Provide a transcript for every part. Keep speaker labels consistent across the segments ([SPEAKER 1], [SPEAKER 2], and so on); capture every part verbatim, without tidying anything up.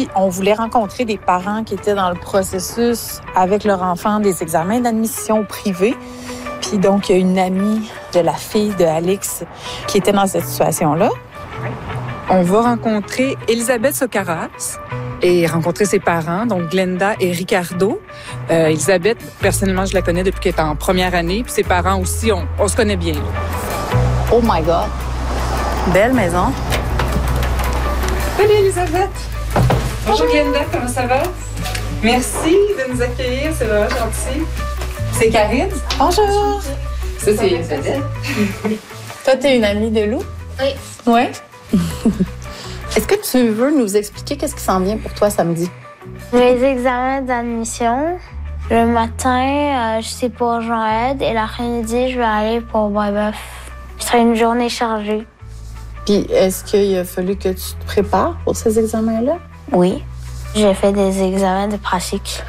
[SPEAKER 1] on voulait rencontrer des parents qui étaient dans le processus avec leur enfant des examens d'admission privés. Puis donc, il y a une amie de la fille de Alix qui était dans cette situation-là.
[SPEAKER 2] On va rencontrer Elisabeth Socaras et rencontrer ses parents, donc Glenda et Ricardo. Euh, Elisabeth, personnellement, je la connais depuis qu'elle est en première année. Puis ses parents aussi, on, on se connaît bien.
[SPEAKER 1] Oh my God! Belle maison.
[SPEAKER 2] Salut Elisabeth! Bonjour Glenda, comment ça va? Merci de nous accueillir, c'est vraiment gentil. C'est Karine.
[SPEAKER 1] Bonjour!
[SPEAKER 2] Ça, c'est Elisabeth.
[SPEAKER 1] Toi, t'es une amie de Lou?
[SPEAKER 3] Oui.
[SPEAKER 1] Ouais. Est-ce que tu veux nous expliquer qu'est-ce qui s'en vient pour toi samedi?
[SPEAKER 3] Les examens d'admission. Le matin, euh, je suis pour Jean-Ed et l'après-midi, je vais aller pour Brébeuf. Ce sera une journée chargée.
[SPEAKER 1] Puis, est-ce qu'il a fallu que tu te prépares pour ces examens-là?
[SPEAKER 3] Oui. J'ai fait des examens de pratique.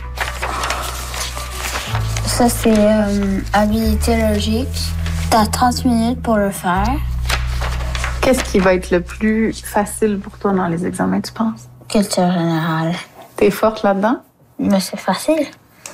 [SPEAKER 3] Ça, c'est euh, habilité logique. T'as trente minutes pour le faire.
[SPEAKER 1] Qu'est-ce qui va être le plus facile pour toi dans les examens, tu penses?
[SPEAKER 3] Culture générale.
[SPEAKER 1] T'es forte là-dedans?
[SPEAKER 3] Mais c'est facile.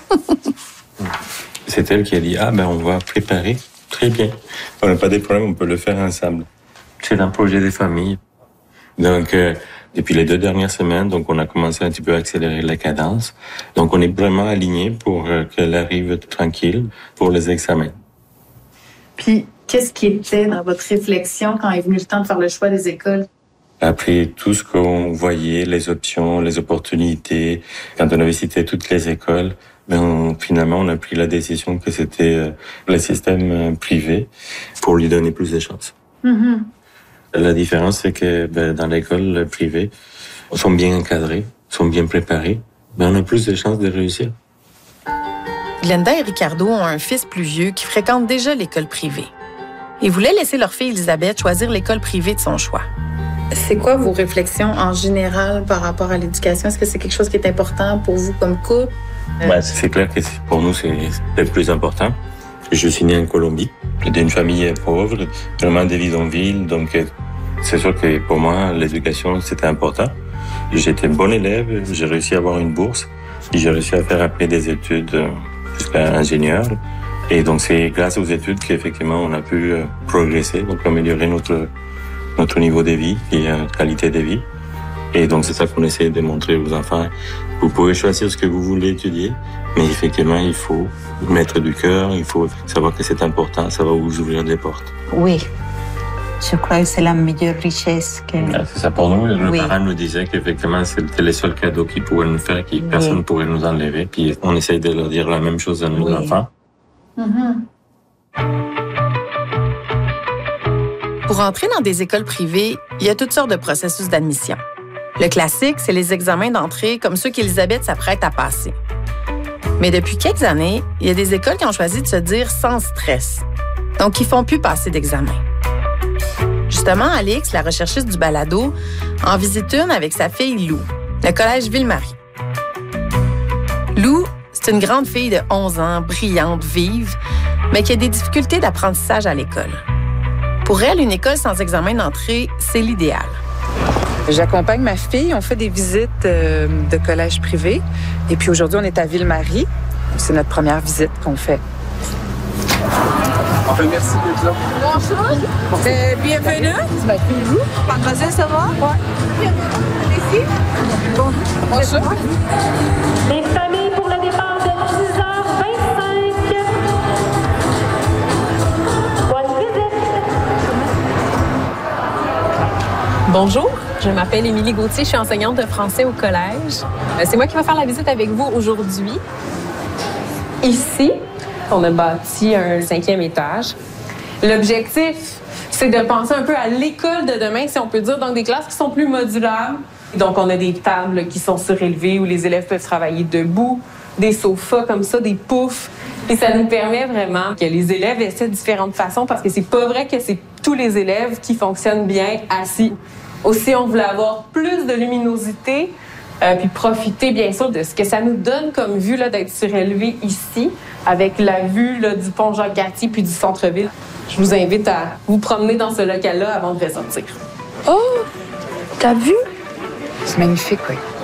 [SPEAKER 4] C'est elle qui a dit « Ah, ben on va préparer. Très bien. On n'a pas de problème, on peut le faire ensemble. » C'est un projet de famille. Donc, euh, depuis les deux dernières semaines, donc on a commencé un petit peu à accélérer la cadence. Donc, on est vraiment alignés pour euh, qu'elle arrive tranquille pour les examens.
[SPEAKER 1] Puis, qu'est-ce qui était dans votre réflexion quand est venu le temps de faire le choix des écoles?
[SPEAKER 4] Après tout ce qu'on voyait, les options, les opportunités, quand on avait cité toutes les écoles, ben on, finalement, on a pris la décision que c'était euh, le système euh, privé pour lui donner plus de chances.
[SPEAKER 1] Mm-hmm.
[SPEAKER 4] La différence, c'est que ben, dans l'école privée, ils sont bien encadrés, sont bien préparés, ben, on a plus de chances de réussir.
[SPEAKER 1] Glenda et Ricardo ont un fils plus vieux qui fréquente déjà l'école privée. Ils voulaient laisser leur fille Elisabeth choisir l'école privée de son choix. C'est quoi vos réflexions en général par rapport à l'éducation? Est-ce que c'est quelque chose qui est important pour vous comme couple?
[SPEAKER 4] Ben, c'est clair que pour nous, c'est le plus important. Je suis né en Colombie, d'une famille pauvre, vraiment des bidonvilles, donc c'est sûr que pour moi, l'éducation, c'était important. J'étais bon élève, j'ai réussi à avoir une bourse, et j'ai réussi à faire après des études jusqu'à ingénieur. Et donc, c'est grâce aux études qu'effectivement, on a pu progresser, donc améliorer notre, notre niveau de vie et notre qualité de vie. Et donc, c'est ça qu'on essaie de montrer aux enfants. Vous pouvez choisir ce que vous voulez étudier, mais effectivement, il faut mettre du cœur, il faut savoir que c'est important, ça va vous ouvrir des portes.
[SPEAKER 5] Oui, je crois que c'est la meilleure richesse que...
[SPEAKER 4] Ah, c'est ça pour nous. Le
[SPEAKER 5] oui.
[SPEAKER 4] parent nous disait qu'effectivement, c'était le seul cadeau qu'ils pouvaient nous faire, que oui. Personne ne pourrait nous enlever. Puis on essaye de leur dire la même chose à nos oui. enfants.
[SPEAKER 1] Mm-hmm. Pour entrer dans des écoles privées, il y a toutes sortes de processus d'admission. Le classique, c'est les examens d'entrée comme ceux qu'Elisabeth s'apprête à passer. Mais depuis quelques années, il y a des écoles qui ont choisi de se dire sans stress. Donc, ils ne font plus passer d'examen. Justement, Alix, la recherchiste du balado, en visite une avec sa fille Lou, le collège Ville-Marie. Lou, c'est une grande fille de onze ans, brillante, vive, mais qui a des difficultés d'apprentissage à l'école. Pour elle, une école sans examen d'entrée, c'est l'idéal.
[SPEAKER 2] J'accompagne ma fille. On fait des visites euh, de collège privé. Et puis aujourd'hui, on est à Ville-Marie. C'est notre première visite qu'on fait.
[SPEAKER 6] Enfin, merci d'être là.
[SPEAKER 7] Bonjour. Euh, bienvenue.
[SPEAKER 2] C'est ma fille Lou.
[SPEAKER 7] Mademoiselle, ça va?
[SPEAKER 3] Oui.
[SPEAKER 7] Ici?
[SPEAKER 2] Bon. Bonjour.
[SPEAKER 8] Les familles pour le départ de six heures vingt-cinq. Bonne visite.
[SPEAKER 9] Bonjour. Je m'appelle Émilie Gauthier, je suis enseignante de français au collège. C'est moi qui vais faire la visite avec vous aujourd'hui. Ici, on a bâti un cinquième étage. L'objectif, c'est de penser un peu à l'école de demain, si on peut dire, donc des classes qui sont plus modulables. Donc, on a des tables qui sont surélevées où les élèves peuvent travailler debout, des sofas comme ça, des poufs. Et ça nous permet vraiment que les élèves essaient différentes façons parce que c'est pas vrai que c'est tous les élèves qui fonctionnent bien assis. Aussi, on voulait avoir plus de luminosité, euh, puis profiter, bien sûr, de ce que ça nous donne comme vue là, d'être surélevé ici, avec la vue là, du pont Jacques-Cartier puis du centre-ville. Je vous invite à vous promener dans ce local-là avant de ressortir.
[SPEAKER 3] Oh! T'as vu?
[SPEAKER 2] C'est magnifique, oui.